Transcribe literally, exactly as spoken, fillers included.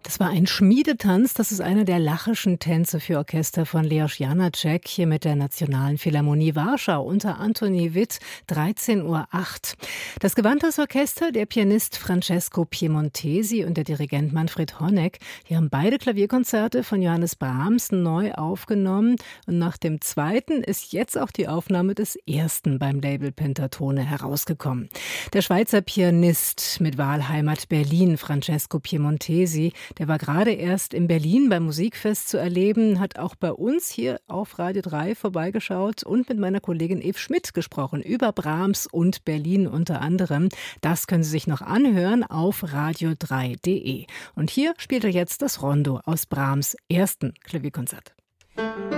Das war ein Schmiedetanz. Das ist einer der Lachischen Tänze für Orchester von Leos Janáček, hier mit der Nationalen Philharmonie Warschau unter Antoni Witt, dreizehn Uhr acht. Das Gewandhausorchester, der Pianist Francesco Piemontesi und der Dirigent Manfred Honeck, die haben beide Klavierkonzerte von Johannes Brahms neu aufgenommen. Und nach dem zweiten ist jetzt auch die Aufnahme des ersten beim Label Pentatone herausgekommen. Der Schweizer Pianist mit Wahlheimat Berlin, Francesco Piemontesi, der war gerade erst in Berlin beim Musikfest zu erleben, hat auch bei uns hier auf Radio drei vorbeigeschaut und mit meiner Kollegin Eve Schmidt gesprochen über Brahms und Berlin unter anderem. Das können Sie sich noch anhören auf radio drei punkt de. Und hier spielt er jetzt das Rondo aus Brahms' ersten Klavierkonzert.